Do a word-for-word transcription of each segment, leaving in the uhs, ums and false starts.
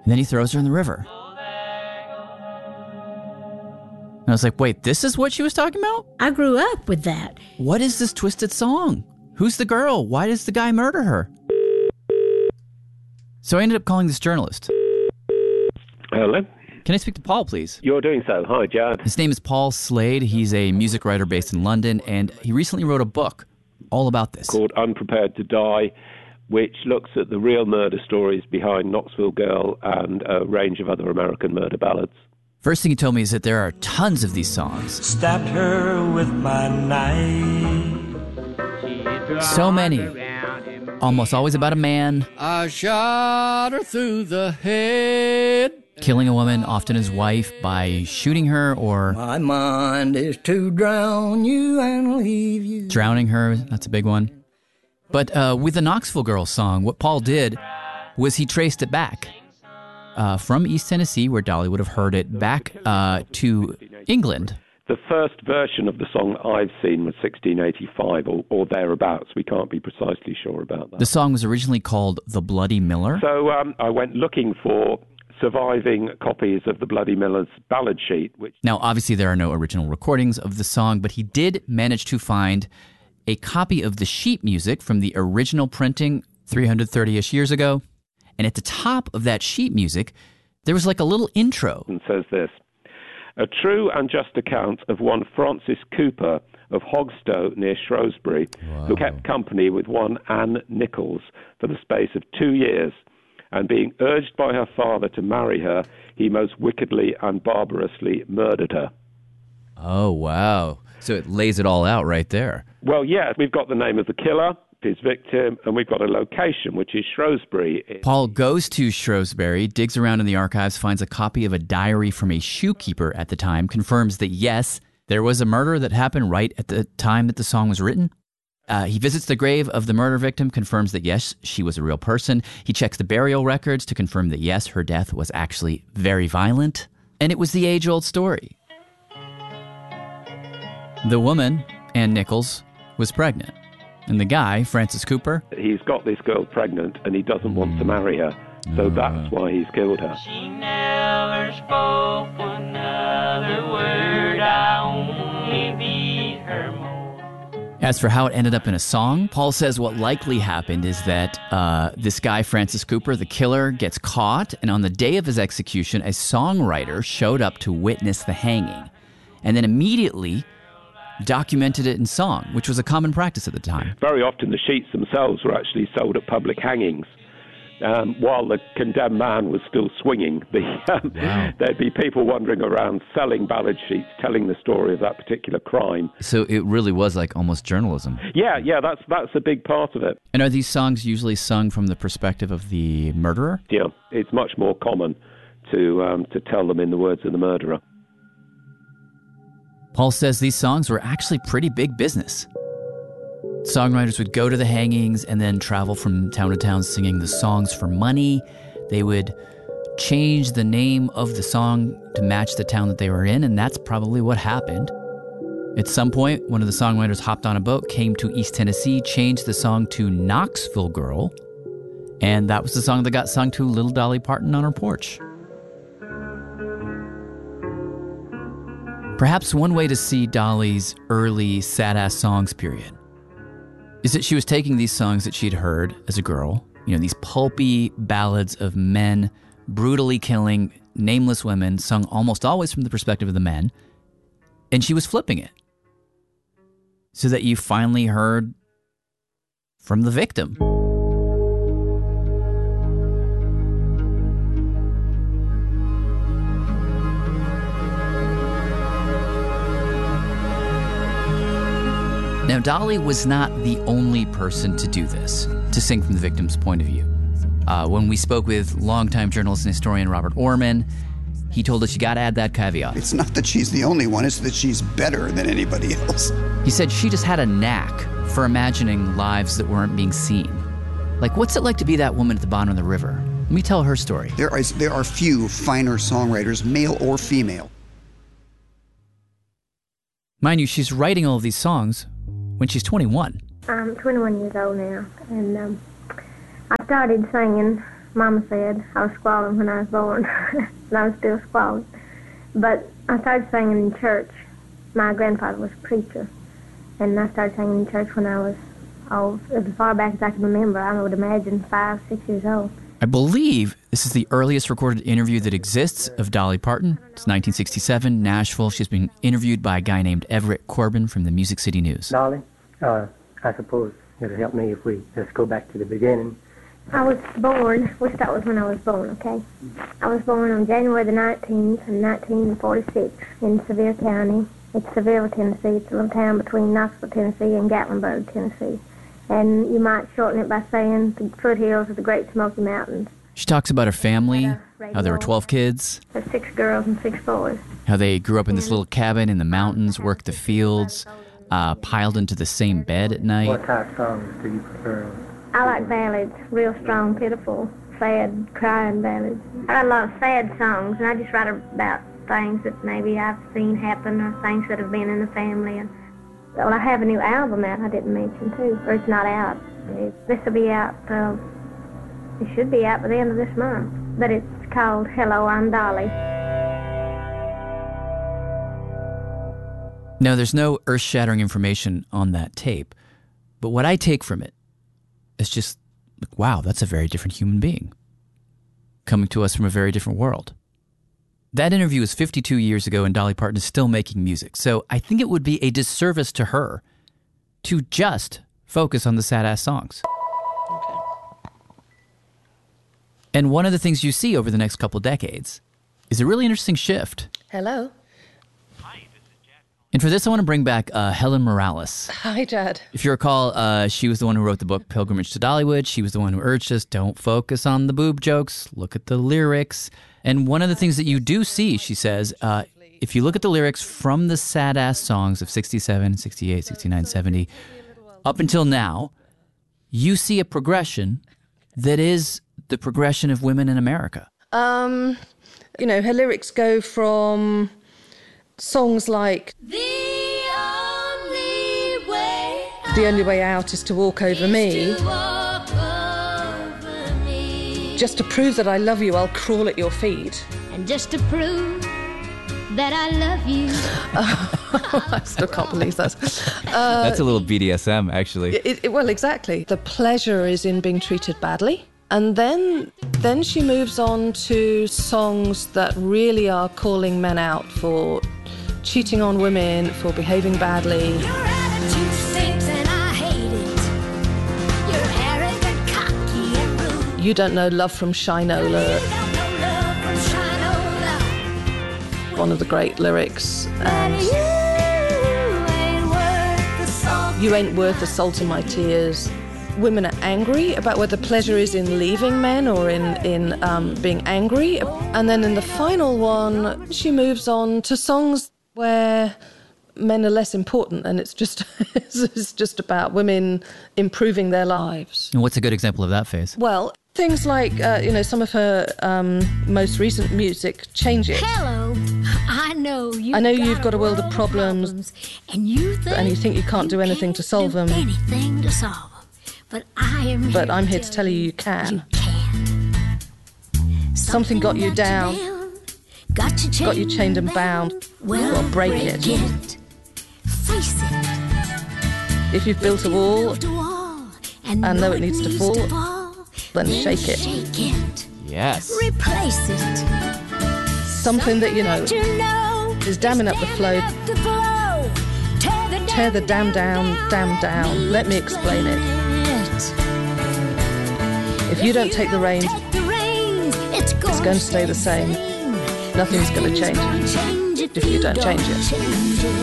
And then he throws her in the river. And I was like, wait, this is what she was talking about? I grew up with that. What is this twisted song? Who's the girl? Why does the guy murder her? So I ended up calling this journalist. Hello? Can I speak to Paul, please? You're doing so. Hi, Jared. His name is Paul Slade. He's a music writer based in London, and he recently wrote a book all about this. Called Unprepared to Die, which looks at the real murder stories behind Knoxville Girl and a range of other American murder ballads. First thing he told me is that there are tons of these songs. Stabbed her with my knife. So many. Almost always about a man. I shot her through the head. Killing a woman, often his wife, by shooting her or... My mind is to drown you and leave you. Drowning her, that's a big one. But uh, with the Knoxville Girl song, what Paul did was he traced it back. Uh, from East Tennessee, where Dolly would have heard it, back uh, to England. The first version of the song I've seen was sixteen eighty-five or, or thereabouts. We can't be precisely sure about that. The song was originally called The Bloody Miller. So um, I went looking for surviving copies of the Bloody Miller's ballad sheet. Which Now, obviously, there are no original recordings of the song, but he did manage to find a copy of the sheet music from the original printing three hundred thirty-ish years ago. And at the top of that sheet music, there was like a little intro. And says this, a true and just account of one Francis Cooper of Hogstow near Shrewsbury, wow. who kept company with one Anne Nichols for the space of two years, and being urged by her father to marry her, he most wickedly and barbarously murdered her. Oh, wow. So it lays it all out right there. Well, yeah, we've got the name of the killer, his victim, and we've got a location, which is Shrewsbury. Paul goes to Shrewsbury, digs around in the archives, finds a copy of a diary from a shoekeeper at the time, confirms that, yes, there was a murder that happened right at the time that the song was written. Uh, he visits the grave of the murder victim, confirms that, yes, she was a real person. He checks the burial records to confirm that, yes, her death was actually very violent. And it was the age-old story. The woman, Ann Nichols, was pregnant. And the guy, Francis Cooper, he's got this girl pregnant and he doesn't mm. want to marry her. So uh. that's why he's killed her. She never spoke another word. I only beat her more. As for how it ended up in a song, Paul says what likely happened is that uh, this guy, Francis Cooper, the killer, gets caught. And on the day of his execution, a songwriter showed up to witness the hanging. And then immediately documented it in song, which was a common practice at the time. Very often the sheets themselves were actually sold at public hangings. Um, while the condemned man was still swinging, the, um, wow. there'd be people wandering around selling ballad sheets, telling the story of that particular crime. So it really was like almost journalism. Yeah, yeah, that's that's a big part of it. And are these songs usually sung from the perspective of the murderer? Yeah, it's much more common to um, to tell them in the words of the murderer. Paul says these songs were actually pretty big business. Songwriters would go to the hangings and then travel from town to town singing the songs for money. They would change the name of the song to match the town that they were in, and that's probably what happened. At some point, one of the songwriters hopped on a boat, came to East Tennessee, changed the song to Knoxville Girl, and that was the song that got sung to little Dolly Parton on her porch. Perhaps one way to see Dolly's early sad-ass songs period is that she was taking these songs that she'd heard as a girl, you know, these pulpy ballads of men brutally killing nameless women, sung almost always from the perspective of the men, and she was flipping it so that you finally heard from the victim. Now, Dolly was not the only person to do this, to sing from the victim's point of view. Uh, when we spoke with longtime journalist and historian Robert Orman, he told us you got to add that caveat. It's not that she's the only one, it's that she's better than anybody else. He said she just had a knack for imagining lives that weren't being seen. Like, what's it like to be that woman at the bottom of the river? Let me tell her story. There is, there are few finer songwriters, male or female. Mind you, she's writing all of these songs when she's twenty-one. I'm twenty-one years old now, and um, I started singing Mama said I was squalling when I was born, and I was still squalling. But I started singing in church. My grandfather was a preacher, and I started singing in church when I was, oh, as far back as I can remember. I would imagine five, six years old. I believe this is the earliest recorded interview that exists of Dolly Parton. It's nineteen sixty-seven, Nashville. She's been interviewed by a guy named Everett Corbin from the Music City News. Dolly, uh, I suppose it'll help me if we just go back to the beginning. I was born, we'll start with when I was born, okay? I was born on January the nineteenth in nineteen forty-six in Sevier County. It's Sevierville, Tennessee. It's a little town between Knoxville, Tennessee and Gatlinburg, Tennessee. And you might shorten it by saying the foothills of the Great Smoky Mountains. She talks about her family, how there were twelve kids. There's six girls and six boys. How they grew up in this little cabin in the mountains, worked the fields, uh, piled into the same bed at night. What type of songs do you prefer? I like ballads, real strong, pitiful, sad, crying ballads. I got a lot of sad songs, and I just write about things that maybe I've seen happen or things that have been in the family. And well, I have a new album out I didn't mention, too, or it's not out. This will be out, uh, it should be out by the end of this month, but it's called Hello, I'm Dolly. Now, there's no earth-shattering information on that tape, but what I take from it is just, like, wow, that's a very different human being coming to us from a very different world. That interview was fifty-two years ago, and Dolly Parton is still making music. So I think it would be a disservice to her to just focus on the sad-ass songs. Okay. And one of the things you see over the next couple decades is a really interesting shift. Hello. And for this, I want to bring back uh, Helen Morales. Hi, Jad. If you recall, uh, she was the one who wrote the book Pilgrimage to Dollywood. She was the one who urged us, don't focus on the boob jokes, look at the lyrics. And one of the things that you do see, she says, uh, if you look at the lyrics from the sad-ass songs of sixty-seven, sixty-eight, sixty-nine, seventy, up until now, you see a progression that is the progression of women in America. Um, you know, her lyrics go from songs like The only way out, the only way out is to walk over me. To walk over me. Just to prove that I love you, I'll crawl at your feet. And just to prove that I love you. Oh, I still can't believe that. Uh, That's a little B D S M, actually. It, it, well, exactly. The pleasure is in being treated badly. And then then she moves on to songs that really are calling men out for cheating on women, for behaving badly. Your attitude stinks and I hate it. You're arrogant, cocky and rude. You don't know love from Shinola. You don't know love from Shinola. One of the great lyrics. And you ain't worth the salt. You ain't worth the salt in my tears. Women are angry about whether pleasure is in leaving men or in, in um, being angry. And then in the final one, she moves on to songs where men are less important, and it's just it's just about women improving their lives. And what's a good example of that phase? Well, things like, uh, you know, some of her um, most recent music, Change It. Hello, I know you've I know got you've got a world of problems, problems, and you think, and you think you can't do anything to solve do them. Anything to solve them. But I am But here I'm to here to tell you you can. You can. Something got you down, got you chained, got you chained and bound. Well, Well, break break it. it. Face it. If you've built a wall Built a wall, and, and know it needs to fall, fall, then shake it. Shake it. Yes. Replace it. Something that you know you know is damming up the flow. up the flow. Tear the, Tear the dam down, dam down. Let me explain it. If you don't take the reins, Take the reins, it's going, it's going to stay the same. Nothing's going to change gonna change it if you don't change it. change it.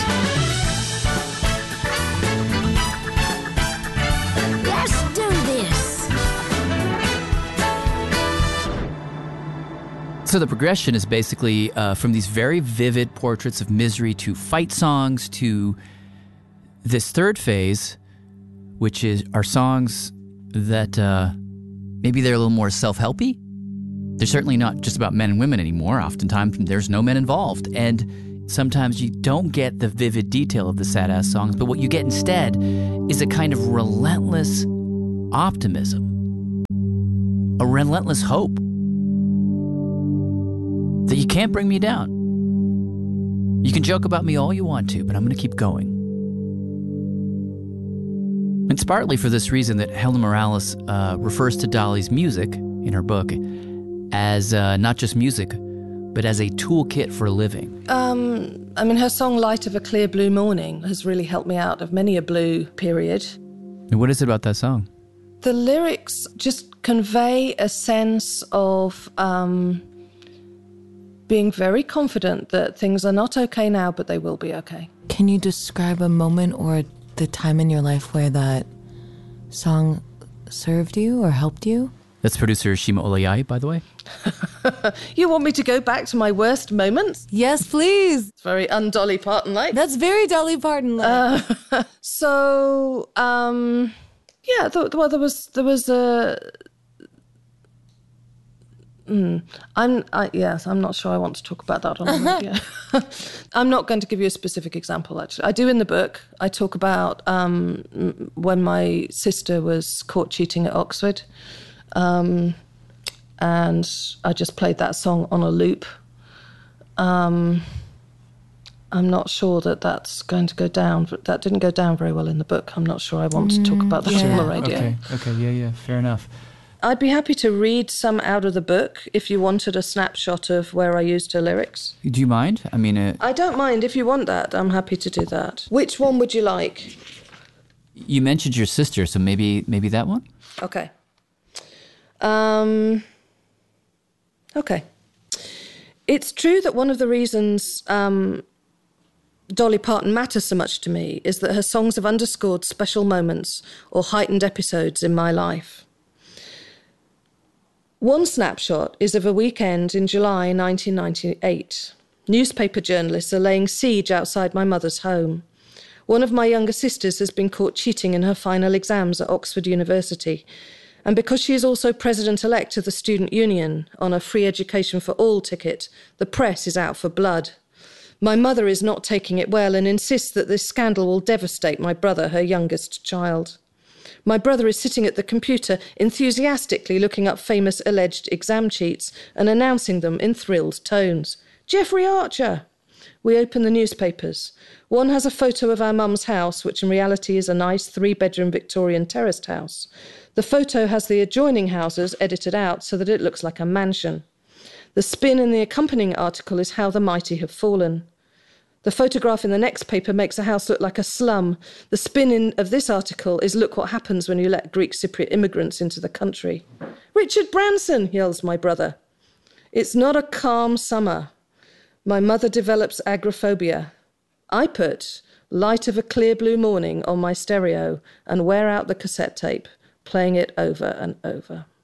Let's do this. So the progression is basically uh, from these very vivid portraits of misery to fight songs to this third phase, which is are songs that uh, maybe they're a little more self-helpy. They're certainly not just about men and women anymore. Oftentimes, there's no men involved. And sometimes you don't get the vivid detail of the sad-ass songs, but what you get instead is a kind of relentless optimism a relentless hope that you can't bring me down. You can joke about me all you want to, but I'm going to keep going. It's partly for this reason that Helen Morales uh, refers to Dolly's music in her book as uh, not just music, but as a toolkit for living. Um, I mean, her song Light of a Clear Blue Morning has really helped me out of many a blue period. And what is it about that song? The lyrics just convey a sense of um, being very confident that things are not okay now, but they will be okay. Can you describe a moment or the time in your life where that song served you or helped you? That's producer Shima Olayai, by the way. You want me to go back to my worst moments? Yes, please. It's very un-Dolly Parton-like. That's very Dolly Parton-like. Uh, so, um, yeah, th- well, there was there was a. Mm, I'm I, yes, I'm not sure I want to talk about that on the radio. I'm not going to give you a specific example. Actually, I do in the book. I talk about um, when my sister was caught cheating at Oxford, um, and I just played that song on a loop. Um, I'm not sure that that's going to go down. But that didn't go down very well in the book. I'm not sure I want to talk about that yeah. on the radio. Okay. Okay. Yeah. Yeah. Fair enough. I'd be happy to read some out of the book if you wanted a snapshot of where I used her lyrics. Do you mind? I mean... Uh, I don't mind. If you want that, I'm happy to do that. Which one would you like? You mentioned your sister, so maybe maybe that one? Okay. Um, okay. It's true that one of the reasons um, Dolly Parton matters so much to me is that her songs have underscored special moments or heightened episodes in my life. One snapshot is of a weekend in July nineteen ninety-eight. Newspaper journalists are laying siege outside my mother's home. One of my younger sisters has been caught cheating in her final exams at Oxford University. And because she is also president-elect of the Student Union on a free education for all ticket, the press is out for blood. My mother is not taking it well and insists that this scandal will devastate my brother, her youngest child. My brother is sitting at the computer, enthusiastically looking up famous alleged exam cheats and announcing them in thrilled tones. Jeffrey Archer! We open the newspapers. One has a photo of our mum's house, which in reality is a nice three-bedroom Victorian terraced house. The photo has the adjoining houses edited out so that it looks like a mansion. The spin in the accompanying article is how the mighty have fallen. The photograph in the next paper makes a house look like a slum. The spin in of this article is look what happens when you let Greek Cypriot immigrants into the country. Richard Branson, yells my brother. It's not a calm summer. My mother develops agoraphobia. I put Light of a Clear Blue Morning on my stereo and wear out the cassette tape, playing it over and over.